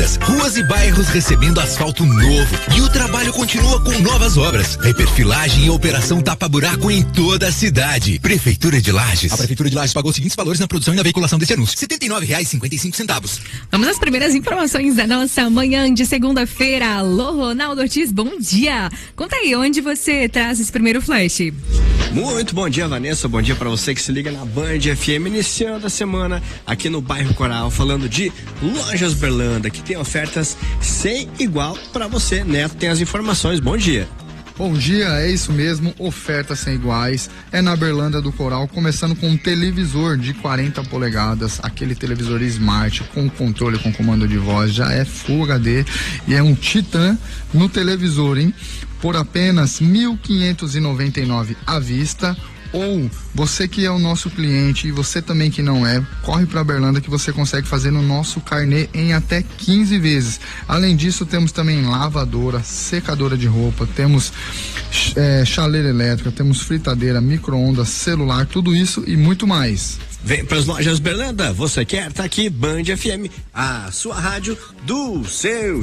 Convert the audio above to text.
décadas. Ruas e bairros recebendo asfalto novo. E o trabalho continua com novas obras. Reperfilagem e operação tapa-buraco em toda a cidade. Prefeitura de Lages. A Prefeitura de Lages pagou os seguintes valores na produção e na veiculação desse anúncio: R$ 79,55. Vamos às primeiras informações da nossa manhã de segunda-feira. Alô, Ronaldo Ortiz, bom dia. Conta aí, onde você traz esse primeiro flash? Muito bom dia, Vanessa. Bom dia para você que se liga na Band FM, iniciando a semana aqui no bairro Coral, falando de Lojas Berlanda, que tem ofertas sem igual para você. Neto tem as informações. Bom dia. Bom dia, é isso mesmo, ofertas sem iguais, é na Berlanda do Coral, começando com um televisor de 40 polegadas, aquele televisor Smart com controle, com comando de voz, já é Full HD e é um Titan no televisor, hein? Por apenas R$ 1.599 à vista. Ou você que é o nosso cliente e você também que não é, corre para a Berlanda que você consegue fazer no nosso carnê em até 15 vezes. Além disso, temos também lavadora, secadora de roupa, temos chaleira elétrica, temos fritadeira, micro-ondas, celular, tudo isso e muito mais. Vem para as Lojas Berlanda, você quer? Tá aqui Band FM, a sua rádio do seu